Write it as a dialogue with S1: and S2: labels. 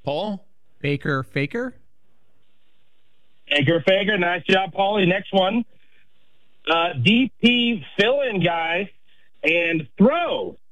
S1: Paul?
S2: Baker Faker?
S3: Faker. Nice job, Paulie. Next one. DP fill-in guy and throw.